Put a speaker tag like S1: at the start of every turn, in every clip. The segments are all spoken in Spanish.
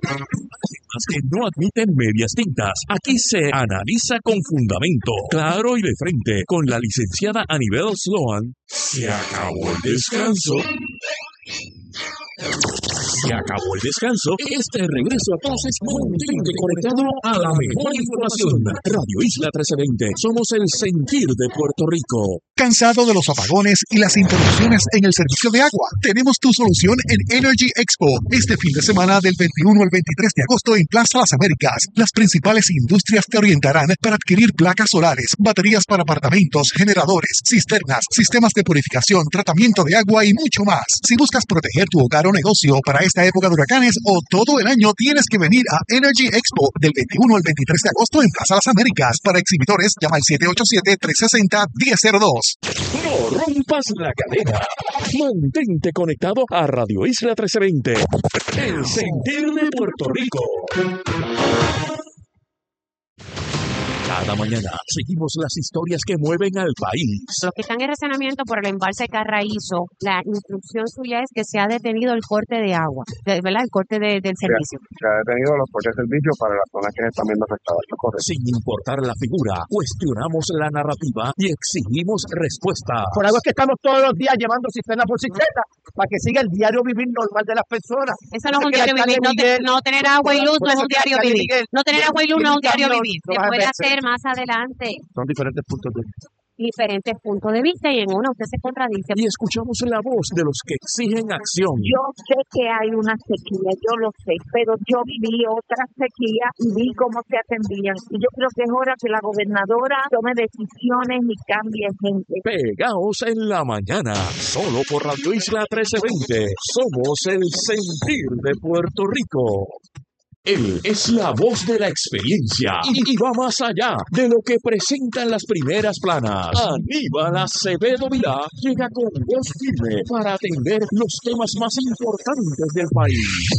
S1: que no admiten medias tintas. Aquí se analiza con fundamento, claro y de frente. Con la licenciada Anibel Sloan, se acabó el descanso. Se acabó el descanso. Este regreso a clases mantente conectado a la mejor información. Radio Isla 1320. Somos el sentir de Puerto Rico.
S2: ¿Cansado de los apagones y las interrupciones en el servicio de agua? Tenemos tu solución en Energy Expo. Este fin de semana del 21 al 23 de agosto en Plaza Las Américas. Las principales industrias te orientarán para adquirir placas solares, baterías para apartamentos, generadores, cisternas, sistemas de purificación, tratamiento de agua y mucho más. Si buscas proteger tu hogar o negocio para esta época de huracanes o todo el año, tienes que venir a Energy Expo del 21 al 23 de agosto en Plaza Las Américas. Para exhibidores, llama al 787-360-1002.
S1: No rompas la cadena. Mantente conectado a Radio Isla 1320. El sentir de Puerto Rico. Cada mañana seguimos las historias que mueven al país.
S3: Los que están en racionamiento por el embalse Carraízo, la instrucción suya es que se ha detenido el corte de agua, ¿verdad? El corte del servicio.
S4: Se ha detenido los cortes de servicio para las zonas que se están viendo afectadas.
S1: Sin importar la figura, cuestionamos la narrativa y exigimos respuesta.
S5: Por algo es que estamos todos los días llevando cisterna por cisterna para que siga el diario vivir normal de las personas.
S3: Eso no es un diario vivir. No tener agua y luz no es un diario vivir. No tener agua y luz no es un diario vivir. Se puede hacer más adelante.
S4: Son diferentes puntos de vista.
S3: Diferentes puntos de vista y en uno usted se contradice.
S1: Y escuchamos la voz de los que exigen acción.
S6: Yo sé que hay una sequía, yo lo sé, pero yo viví otra sequía y vi cómo se atendían. Y yo creo que es hora que la gobernadora tome decisiones y cambie gente.
S1: Pegaos en la mañana, solo por Radio Isla 1320. Somos el sentir de Puerto Rico. Él es la voz de la experiencia y va más allá de lo que presentan las primeras planas. Aníbal Acevedo Vilá llega con voz firme para atender los temas más importantes del país.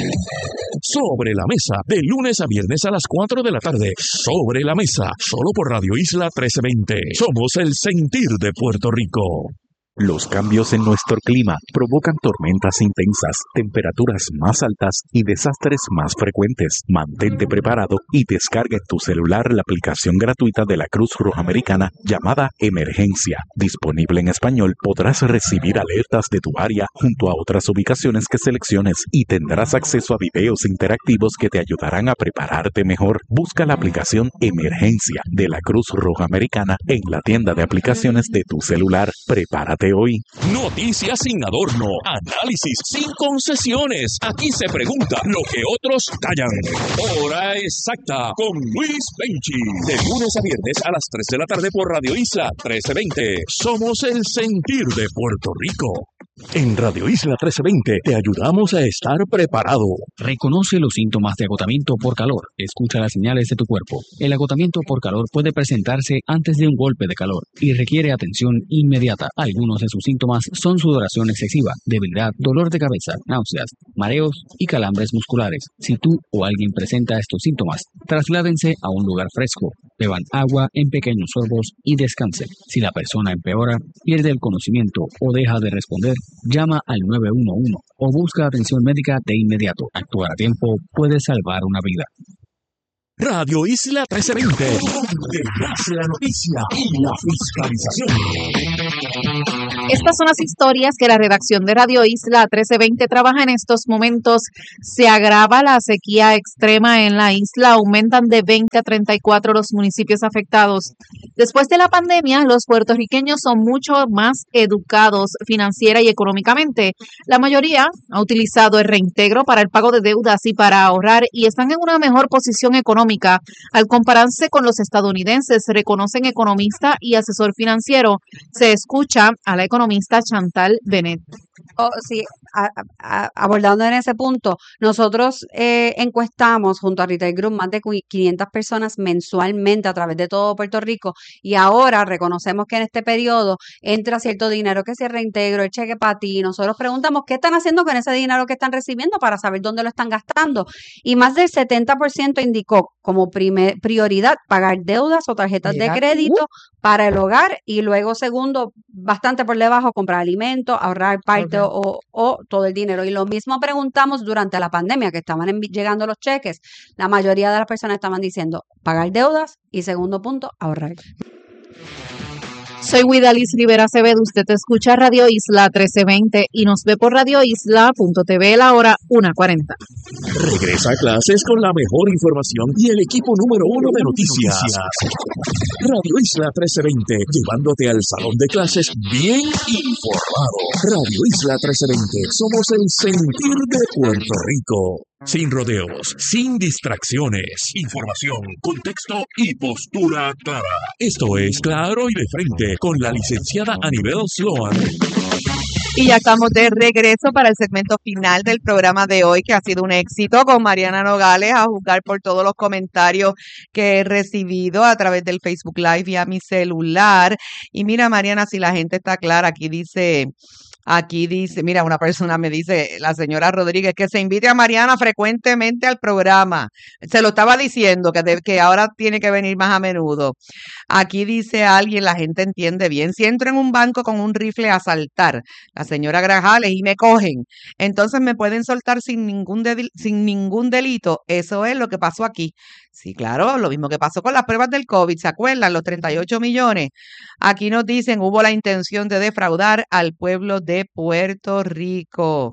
S1: Sobre la mesa, de lunes a viernes a las 4 de la tarde. Sobre la mesa, solo por Radio Isla 1320. Somos el sentir de Puerto Rico.
S7: Los cambios en nuestro clima provocan tormentas intensas, temperaturas más altas y desastres más frecuentes. Mantente preparado y descarga en tu celular la aplicación gratuita de la Cruz Roja Americana llamada Emergencia. Disponible en español, podrás recibir alertas de tu área junto a otras ubicaciones que selecciones y tendrás acceso a videos interactivos que te ayudarán a prepararte mejor. Busca la aplicación Emergencia de la Cruz Roja Americana en la tienda de aplicaciones de tu celular. Prepárate hoy.
S1: Noticias sin adorno, análisis sin concesiones. Aquí se pregunta lo que otros callan. Hora exacta con Luis Benchi. De lunes a viernes a las 3 de la tarde por Radio Isla 1320. Somos el sentir de Puerto Rico. En Radio Isla 1320 te ayudamos a estar preparado.
S8: Reconoce los síntomas de agotamiento por calor. Escucha las señales de tu cuerpo. El agotamiento por calor puede presentarse antes de un golpe de calor y requiere atención inmediata. Algunos de sus síntomas son sudoración excesiva, debilidad, dolor de cabeza, náuseas, mareos y calambres musculares. Si tú o alguien presenta estos síntomas, trasládense a un lugar fresco. Beban agua en pequeños sorbos y descansen. Si la persona empeora, pierde el conocimiento o deja de responder, llama al 911 o busca atención médica de inmediato. Actuar a tiempo puede salvar una vida.
S1: Radio Isla 1320. Donde nace la noticia y la fiscalización.
S9: Estas son las historias que la redacción de Radio Isla 1320 trabaja en estos momentos. Se agrava la sequía extrema en la isla. Aumentan de 20 a 34 los municipios afectados. Después de la pandemia, los puertorriqueños son mucho más educados financiera y económicamente. La mayoría ha utilizado el reintegro para el pago de deudas y para ahorrar y están en una mejor posición económica al compararse con los estadounidenses, reconocen economista y asesor financiero. Se escucha a la economista Chantal Bennett.
S10: Sí, abordando en ese punto, nosotros encuestamos junto a Retail Group más de 500 personas mensualmente a través de todo Puerto Rico y ahora reconocemos que en este periodo entra cierto dinero que se reintegro, el cheque para ti. Nosotros preguntamos qué están haciendo con ese dinero que están recibiendo para saber dónde lo están gastando y más del 70% indicó como prioridad pagar deudas o tarjetas de crédito para el hogar y luego segundo, bastante por debajo, comprar alimentos, ahorrar parte o todo el dinero. Y lo mismo preguntamos durante la pandemia, que estaban llegando los cheques. La mayoría de las personas estaban diciendo pagar deudas y segundo punto, ahorrar.
S9: Soy Guidalis Rivera Acevedo, usted escucha Radio Isla 1320 y nos ve por radioisla.tv la hora 1:40.
S1: Regresa a clases con la mejor información y el equipo número 1 de noticias. Radio Isla 1320, llevándote al salón de clases bien informado. Radio Isla 1320, somos el sentir de Puerto Rico. Sin rodeos, sin distracciones, información, contexto y postura clara. Esto es Claro y de Frente con la licenciada Anibel Sloan.
S11: Y ya estamos de regreso para el segmento final del programa de hoy, que ha sido un éxito, con Mariana Nogales, a juzgar por todos los comentarios que he recibido a través del Facebook Live y a mi celular. Y mira, Mariana, si la gente está clara, aquí dice, mira, una persona me dice, la señora Rodríguez, que se invite a Mariana frecuentemente al programa. Se lo estaba diciendo, que ahora tiene que venir más a menudo. Aquí dice alguien, la gente entiende bien. Si entro en un banco con un rifle a asaltar, la señora Grajales, y me cogen, entonces me pueden soltar sin ningún delito. Eso es lo que pasó aquí. Sí, claro, lo mismo que pasó con las pruebas del COVID, ¿se acuerdan? Los 38 millones. Aquí nos dicen, hubo la intención de defraudar al pueblo de Puerto Rico.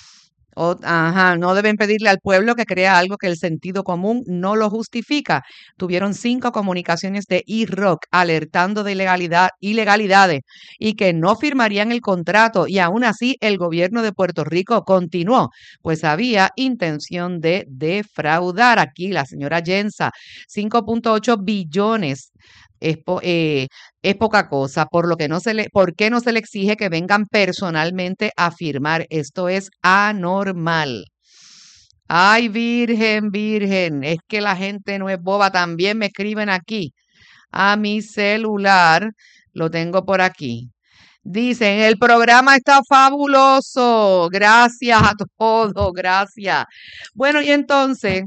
S11: No deben pedirle al pueblo que crea algo que el sentido común no lo justifica. Tuvieron 5 comunicaciones de E-Rock alertando de ilegalidades y que no firmarían el contrato, y aún así el gobierno de Puerto Rico continuó, pues había intención de defraudar. Aquí la señora Yensa, 5.8 billones. Es poca cosa, por qué no se le exige que vengan personalmente a firmar. Esto es anormal. Ay, virgen, es que la gente no es boba. También me escriben aquí a mi celular, lo tengo por aquí. Dicen, el programa está fabuloso. Gracias a todos, gracias. Bueno, y entonces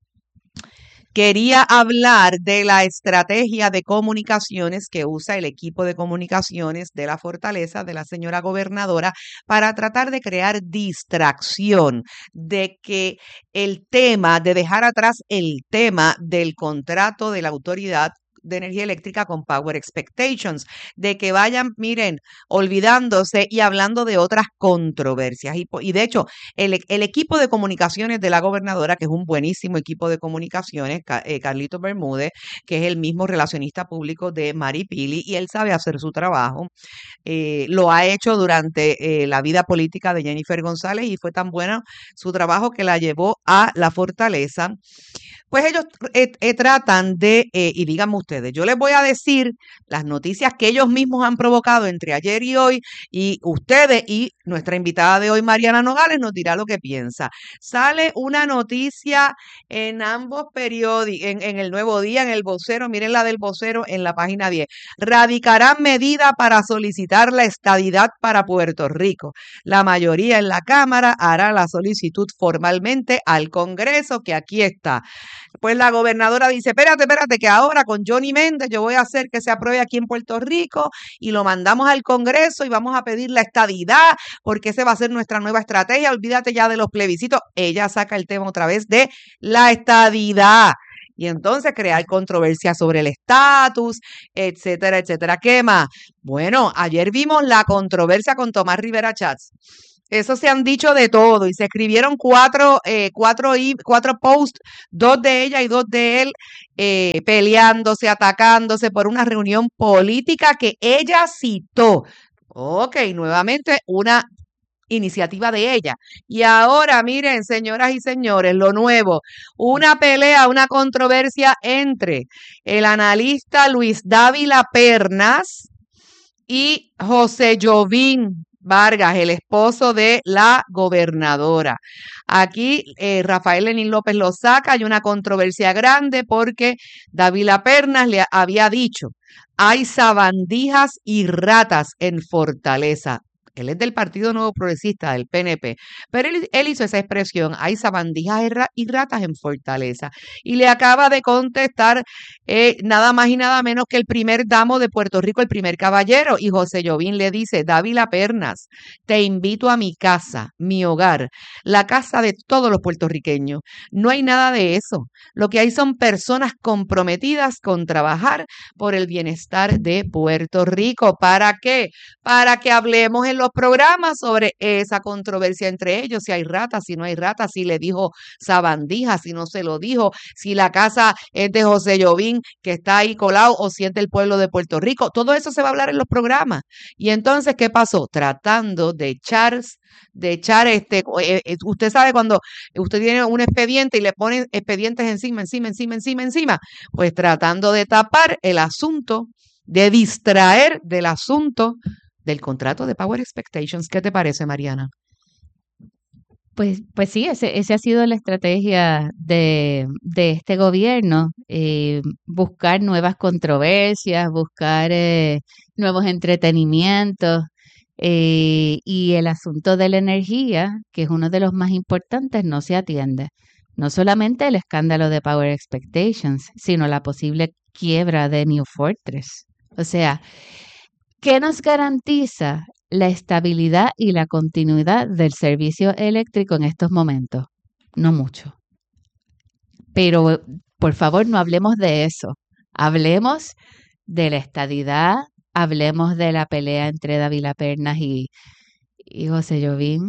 S11: quería hablar de la estrategia de comunicaciones que usa el equipo de comunicaciones de la Fortaleza de la señora gobernadora para tratar de crear distracción de que de dejar atrás el tema del contrato de la Autoridad de Energía Eléctrica con Power Expectations, de que vayan, miren, olvidándose y hablando de otras controversias. Y de hecho, el equipo de comunicaciones de la gobernadora, que es un buenísimo equipo de comunicaciones, Carlito Bermúdez, que es el mismo relacionista público de Mari Pili, y él sabe hacer su trabajo, lo ha hecho durante la vida política de Jennifer González, y fue tan bueno su trabajo que la llevó a la Fortaleza. Pues ellos tratan de, y díganme ustedes, yo les voy a decir las noticias que ellos mismos han provocado entre ayer y hoy, y ustedes y nuestra invitada de hoy, Mariana Nogales, nos dirá lo que piensa. Sale una noticia en ambos periódicos, en el Nuevo Día, en el Vocero, miren la del Vocero en la página 10. Radicarán medida para solicitar la estadidad para Puerto Rico. La mayoría en la Cámara hará la solicitud formalmente al Congreso, que aquí está. Pues la gobernadora dice, espérate, que ahora con Johnny Méndez yo voy a hacer que se apruebe aquí en Puerto Rico y lo mandamos al Congreso y vamos a pedir la estadidad porque esa va a ser nuestra nueva estrategia. Olvídate ya de los plebiscitos. Ella saca el tema otra vez de la estadidad. Y entonces crear controversia sobre el estatus, etcétera, etcétera. ¿Qué más? Bueno, ayer vimos la controversia con Tomás Rivera Chats. Eso se han dicho de todo y se escribieron cuatro posts, 2 de ella y 2 de él, peleándose, atacándose por una reunión política que ella citó. Ok, nuevamente una iniciativa de ella. Y ahora, miren, señoras y señores, lo nuevo, una pelea, una controversia entre el analista Luis Dávila Pernas y José Jovín Vargas, el esposo de la gobernadora. Aquí Rafael Lenín López lo saca. Hay una controversia grande porque Dávila Pernas le había dicho, hay sabandijas y ratas en Fortaleza. Él es del Partido Nuevo Progresista, del PNP, pero él hizo esa expresión, hay sabandijas y ratas en Fortaleza, y le acaba de contestar nada más y nada menos que el primer damo de Puerto Rico, el primer caballero, y José Llovín le dice, Dávila Pernas, te invito a mi casa, mi hogar, la casa de todos los puertorriqueños. No hay nada de eso, lo que hay son personas comprometidas con trabajar por el bienestar de Puerto Rico. ¿Para qué? Para que hablemos en los programas sobre esa controversia entre ellos, si hay ratas, si no hay ratas, si le dijo sabandija, si no se lo dijo, si la casa es de José Llovín, que está ahí colado, o si es del pueblo de Puerto Rico. Todo eso se va a hablar en los programas. Y entonces, ¿qué pasó? Tratando de echar usted sabe cuando usted tiene un expediente y le ponen expedientes encima, pues tratando de tapar el asunto, de distraer del asunto del contrato de Power Expectations. ¿Qué te parece, Mariana?
S3: Pues sí, ese ha sido la estrategia de este gobierno, buscar nuevas controversias, buscar nuevos entretenimientos, y el asunto de la energía, que es uno de los más importantes, no se atiende. No solamente el escándalo de Power Expectations, sino la posible quiebra de New Fortress. O sea, ¿qué nos garantiza la estabilidad y la continuidad del servicio eléctrico en estos momentos? No mucho. Pero, por favor, no hablemos de eso. Hablemos de la estadidad, hablemos de la pelea entre Dávila Pernas y José Llovín.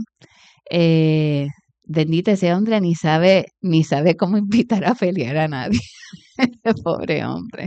S3: Bendito ese hombre, ni sabe cómo invitar a pelear a nadie. Pobre hombre.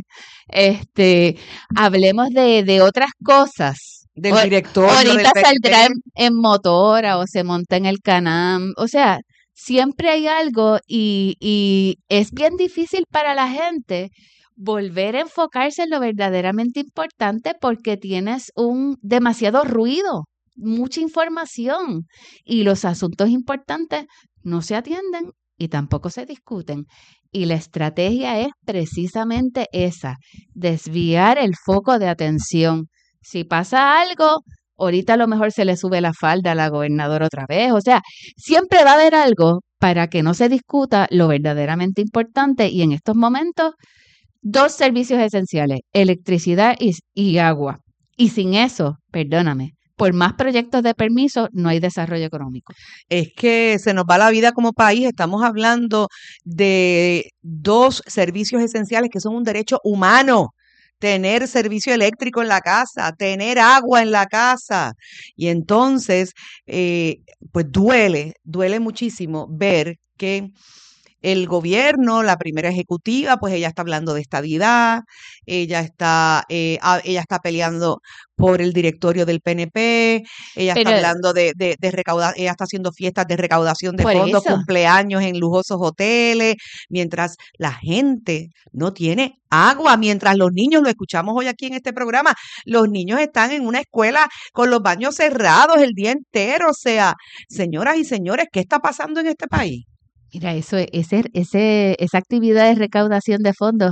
S3: Hablemos de otras cosas.
S11: Del director.
S3: Ahorita saldrá en motora o se monta en el Canam. O sea, siempre hay algo y es bien difícil para la gente volver a enfocarse en lo verdaderamente importante porque tienes demasiado ruido, mucha información y los asuntos importantes no se atienden y tampoco se discuten. Y la estrategia es precisamente esa, desviar el foco de atención. Si pasa algo, ahorita a lo mejor se le sube la falda a la gobernadora otra vez. O sea, siempre va a haber algo para que no se discuta lo verdaderamente importante. Y en estos momentos, 2 servicios esenciales, electricidad y agua. Y sin eso, perdóname, por más proyectos de permiso, no hay desarrollo económico.
S11: Es que se nos va la vida como país. Estamos hablando de 2 servicios esenciales que son un derecho humano. Tener servicio eléctrico en la casa, tener agua en la casa. Y entonces, pues duele muchísimo ver que el gobierno, la primera ejecutiva, pues ella está hablando de estabilidad, ella está peleando por el directorio del PNP, está hablando de recaudar, ella está haciendo fiestas de recaudación de fondos, cumpleaños en lujosos hoteles, mientras la gente no tiene agua, mientras los niños, lo escuchamos hoy aquí en este programa, los niños están en una escuela con los baños cerrados el día entero. O sea, señoras y señores, ¿qué está pasando en este país?
S3: Mira, esa actividad de recaudación de fondos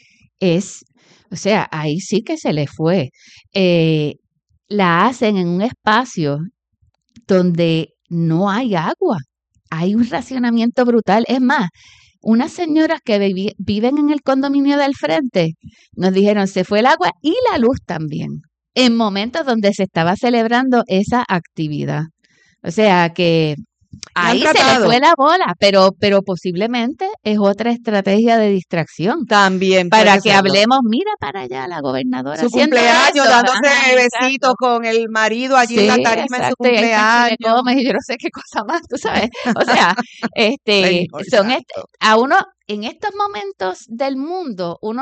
S3: o sea, ahí sí que se le fue. La hacen en un espacio donde no hay agua. Hay un racionamiento brutal. Es más, unas señoras que viven en el condominio del frente nos dijeron, se fue el agua y la luz también, en momentos donde se estaba celebrando esa actividad. O sea que ahí se le fue la bola, pero posiblemente es otra estrategia de distracción.
S11: También
S3: para que hablemos, mira para allá la gobernadora.
S11: Su cumpleaños, dándose besitos con el marido allí en la tarima en su cumpleaños.
S3: Y yo no sé qué cosa más, tú sabes. O sea, a uno, en estos momentos del mundo, uno